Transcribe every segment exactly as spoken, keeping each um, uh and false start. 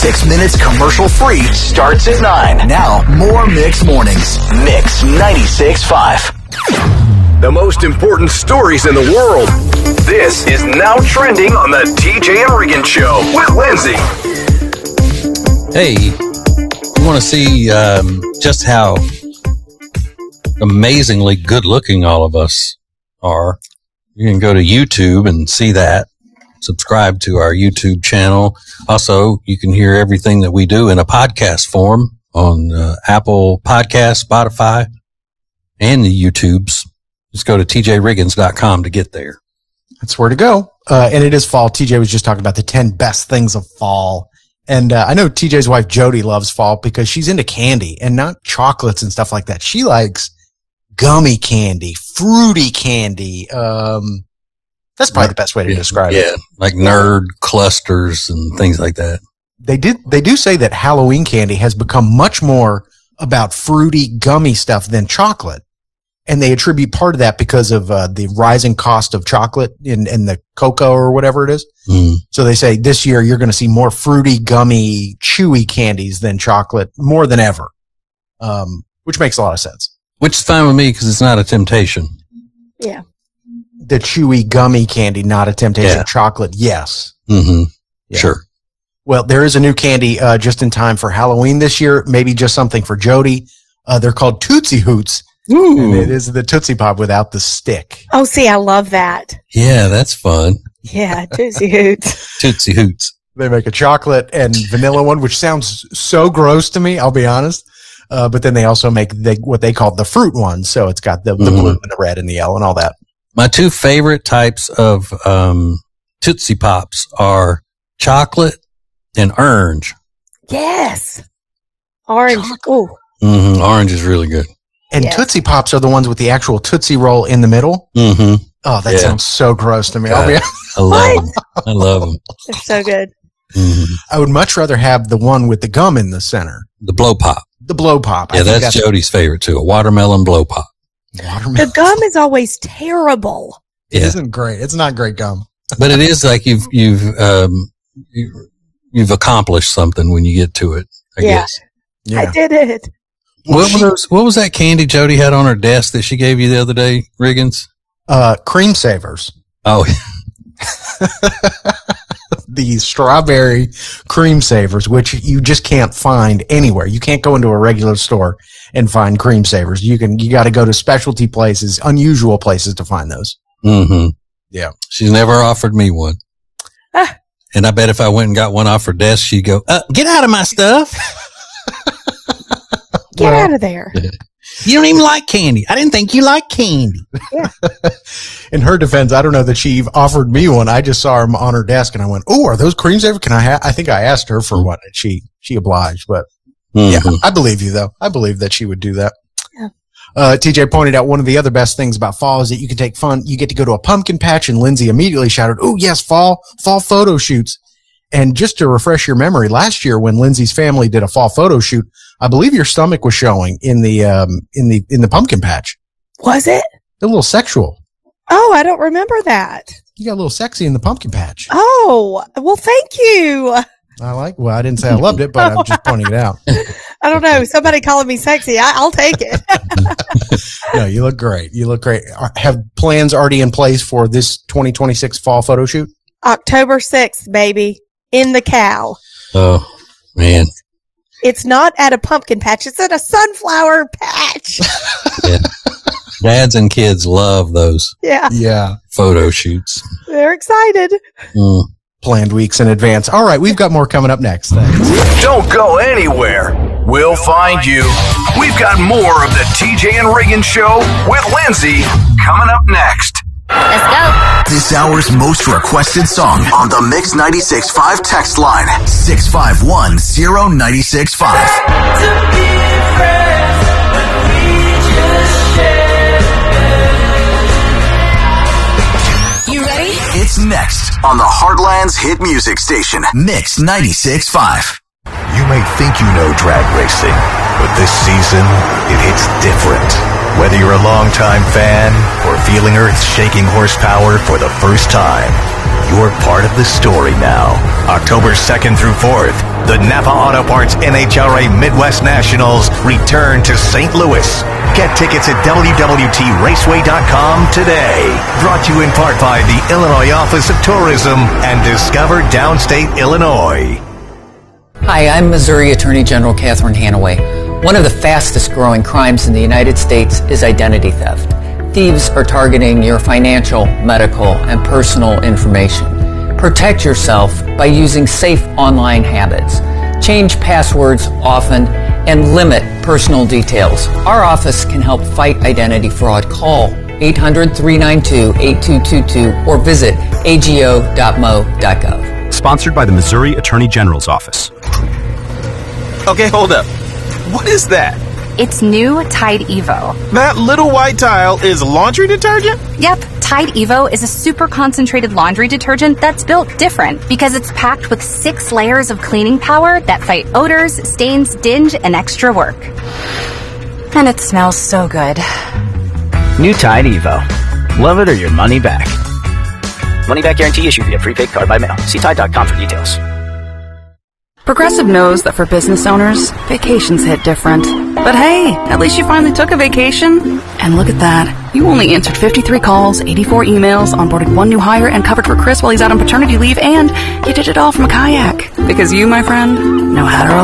Six minutes commercial free starts at nine. Now, more Mix Mornings. Mix ninety-six point five. The most important stories in the world. This is Now Trending on the T J and Regan Show with Lindsay. Hey, you want to see um, just how amazingly good looking all of us are? You can go to YouTube and see that. Subscribe to our YouTube channel. Also, you can hear everything that we do in a podcast form on uh, Apple Podcasts, Spotify, and the YouTubes. Just go to T J Riggins dot com to get there. That's where to go. Uh, and it is fall. T J was just talking about the ten best things of fall. And uh, I know T J's wife, Jody, loves fall because she's into candy and not chocolates and stuff like that. She likes gummy candy, fruity candy. Um, that's probably the best way to yeah, describe yeah, it. Yeah, like nerd clusters and things like that. They did. They do say that Halloween candy has become much more about fruity, gummy stuff than chocolate. And they attribute part of that because of uh, the rising cost of chocolate in, in the cocoa or whatever it is. Mm. So they say this year you're going to see more fruity, gummy, chewy candies than chocolate more than ever, um, which makes a lot of sense. Which is fine with me because it's not a temptation. Yeah. The chewy, gummy candy, not a temptation. Yeah. Chocolate, yes. Mm-hmm. Yeah. Sure. Well, there is a new candy uh, just in time for Halloween this year. Maybe just something for Jody. Uh, they're called Tootsie Hoots. Ooh. And it is the Tootsie Pop without the stick. Oh, see, I love that. Yeah, that's fun. Yeah, Tootsie Hoots. Tootsie Hoots. They make a chocolate and vanilla one, which sounds so gross to me, I'll be honest. Uh, but then they also make the, what they call the fruit one. So it's got the, the mm-hmm. blue and the red and the yellow and all that. My two favorite types of um, Tootsie Pops are chocolate and orange. Yes. Orange. Ooh. Mm-hmm. Orange is really good. And yes. Tootsie Pops are the ones with the actual Tootsie Roll in the middle. Mm-hmm. Oh, that yeah. sounds so gross to me. God, I'll be I love them. I love them. They're so good. Mm-hmm. I would much rather have the one with the gum in the center. The blow pop. The blow pop. Yeah, that's, that's Jody's favorite too. A watermelon blow pop. Watermelon. The gum is always terrible. It yeah. isn't great. It's not great gum. But it is like you've you've um you've accomplished something when you get to it, I yeah. guess. Yeah. I did it. What, she, was, what was that candy Jody had on her desk that she gave you the other day, Riggins? Uh, Cream Savers. Oh, the strawberry Cream Savers, which you just can't find anywhere. You can't go into a regular store and find Cream Savers. You can, you got to go to specialty places, unusual places to find those. Mm-hmm. Yeah. She's never offered me one. Ah. And I bet if I went and got one off her desk, she'd go, uh, get out of my stuff. Get well, out of there. You don't even like candy. I didn't think you liked candy. Yeah. In her defense, I don't know that she offered me one. I just saw them on her desk and I went, oh, are those Cream Savers? Can I have, I think I asked her for one and she, she obliged, but mm-hmm. yeah, I believe you though. I believe that she would do that. Yeah. Uh, T J pointed out one of the other best things about fall is that you can take fun. You get to go to a pumpkin patch and Lindsay immediately shouted, oh yes, fall, fall photo shoots. And just to refresh your memory, last year when Lindsay's family did a fall photo shoot, I believe your stomach was showing in the um in the in the pumpkin patch. Was it? A little sexual. Oh, I don't remember that. You got a little sexy in the pumpkin patch. Oh, well, thank you. I like. Well, I didn't say I loved it, but I'm just pointing it out. I don't know. Somebody calling me sexy. I, I'll take it. No, you look great. You look great. Have plans already in place for this twenty twenty-six fall photo shoot? October sixth, baby. In the cow. Oh, man. It's not at a pumpkin patch. It's at a sunflower patch. Yeah. Dads and kids love those. Yeah. Yeah. Photo shoots. They're excited. Mm. Planned weeks in advance. All right. We've got more coming up next. Thanks. Don't go anywhere. We'll find you. We've got more of the T J and Regan Show with Lindsay coming up next. Let's go. This hour's most requested song on the Mix ninety-six point five text line. six five one zero nine six five. You ready? It's next on the Heartland's hit music station, Mix ninety-six point five. You may think you know drag racing, but this season, it hits different. Whether you're a longtime fan or feeling Earth's shaking horsepower for the first time, you're part of the story now. October second through fourth, the Napa Auto Parts N H R A Midwest Nationals return to Saint Louis. Get tickets at W W T raceway dot com today. Brought to you in part by the Illinois Office of Tourism and Discover Downstate Illinois. Hi, I'm Missouri Attorney General Catherine Hanaway. One of the fastest growing crimes in the United States is identity theft. Thieves are targeting your financial, medical, and personal information. Protect yourself by using safe online habits. Change passwords often and limit personal details. Our office can help fight identity fraud. Call eight hundred, three nine two, eight two two two or visit A G O dot M O dot gov. Sponsored by the Missouri Attorney General's Office. Okay, hold up. What is that? It's new Tide Evo. That little white tile is laundry detergent? Yep, Tide Evo is a super concentrated laundry detergent that's built different because it's packed with six layers of cleaning power that fight odors, stains, dinge, and extra work. And it smells so good. New Tide Evo. Love it or your money back. Money back guarantee issued via prepaid card by mail. See Tide dot com for details. Progressive knows that for business owners, vacations hit different. But hey, at least you finally took a vacation. And look at that. You only answered fifty-three calls, eighty-four emails, onboarded one new hire, and covered for Chris while he's out on paternity leave, and you did it all from a kayak. Because you, my friend, know how to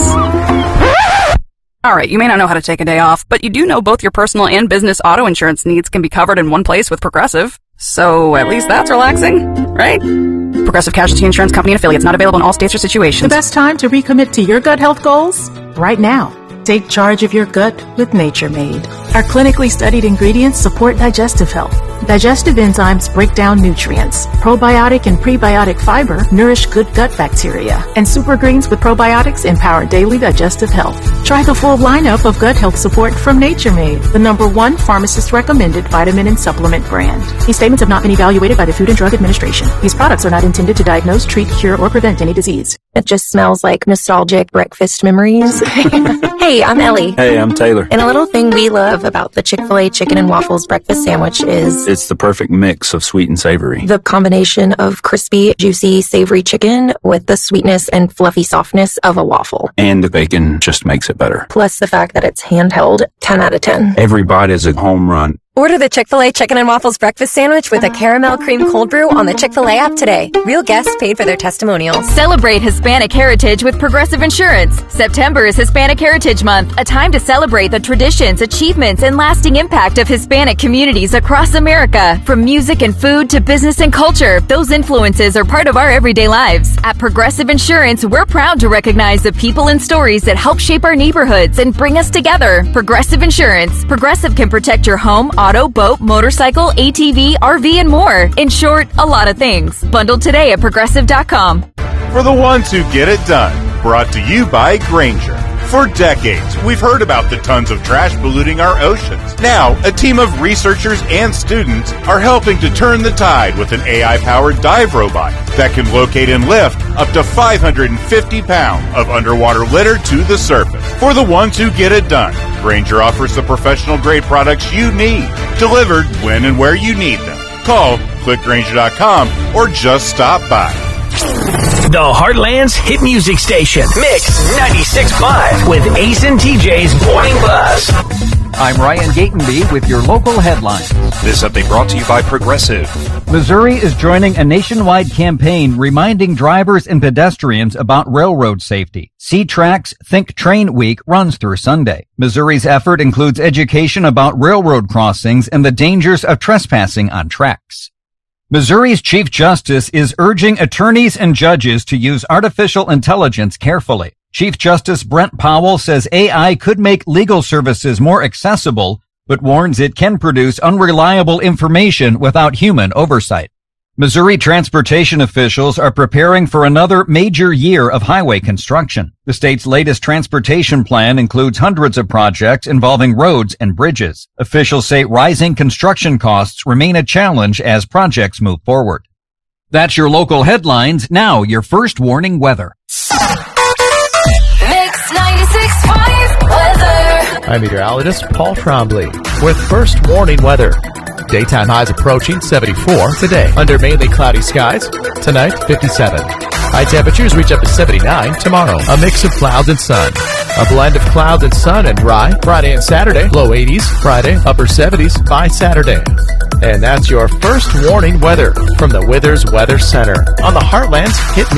relax. Alright, you may not know how to take a day off, but you do know both your personal and business auto insurance needs can be covered in one place with Progressive. So at least that's relaxing, right? Progressive Casualty Insurance Company and affiliates, not available in all states or situations. The best time to recommit to your gut health goals? Right now. Take charge of your gut with Nature Made. Our clinically studied ingredients support digestive health. Digestive enzymes break down nutrients. Probiotic and prebiotic fiber nourish good gut bacteria. And super greens with probiotics empower daily digestive health. Try the full lineup of gut health support from Nature Made, the number one pharmacist recommended vitamin and supplement brand. These statements have not been evaluated by the Food and Drug Administration. These products are not intended to diagnose, treat, cure, or prevent any disease. It just smells like nostalgic breakfast memories. Hey, I'm Ellie. Hey, I'm Taylor. And a little thing we love about the Chick-fil-A chicken and waffles breakfast sandwich is it's the perfect mix of sweet and savory. The combination of crispy, juicy, savory chicken with the sweetness and fluffy softness of a waffle. And the bacon just makes it better. Plus the fact that it's handheld, ten out of ten. Every bite is a home run. Order the Chick-fil-A Chicken and Waffles Breakfast Sandwich with a caramel cream cold brew on the Chick-fil-A app today. Real guests paid for their testimonials. Celebrate Hispanic heritage with Progressive Insurance. September is Hispanic Heritage Month, a time to celebrate the traditions, achievements, and lasting impact of Hispanic communities across America. From music and food to business and culture, those influences are part of our everyday lives. At Progressive Insurance, we're proud to recognize the people and stories that help shape our neighborhoods and bring us together. Progressive Insurance. Progressive can protect your home, auto, boat, motorcycle, A T V, R V, and more. In short, a lot of things. Bundled today at progressive dot com. For the ones who get it done, brought to you by Grainger. For decades, we've heard about the tons of trash polluting our oceans. Now, a team of researchers and students are helping to turn the tide with an A I-powered dive robot that can locate and lift up to five hundred fifty pounds of underwater litter to the surface. For the ones who get it done, Grainger offers the professional-grade products you need, delivered when and where you need them. Call, click Grainger dot com, or just stop by. The Heartland's hit music station, Mix ninety-six point five, with Ace and T J's Morning Buzz. I'm Ryan Gatenby with your local headlines. This update brought to you by Progressive. Missouri is joining a nationwide campaign reminding drivers and pedestrians about railroad safety. C-Tracks Think Train Week runs through Sunday. Missouri's effort includes education about railroad crossings and the dangers of trespassing on tracks. Missouri's Chief Justice is urging attorneys and judges to use artificial intelligence carefully. Chief Justice Brent Powell says A I could make legal services more accessible, but warns it can produce unreliable information without human oversight. Missouri transportation officials are preparing for another major year of highway construction. The state's latest transportation plan includes hundreds of projects involving roads and bridges. Officials say rising construction costs remain a challenge as projects move forward. That's your local headlines. Now, your first warning weather. Mix ninety-six point five weather. I'm meteorologist Paul Trombley with first warning weather. Daytime highs approaching seventy-four today under mainly cloudy skies. Tonight, fifty-seven. High temperatures reach up to seventy-nine tomorrow. A mix of clouds and sun. A blend of clouds and sun and dry Friday and Saturday. Low eighties Friday, upper seventies by Saturday. And that's your first warning weather from the Withers Weather Center on the Heartland's Hit